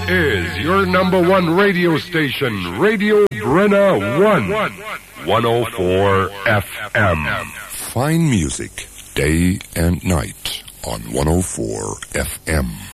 is your number one radio station, Radio Brenna 104 FM. Fine music, day and night on 104 FM.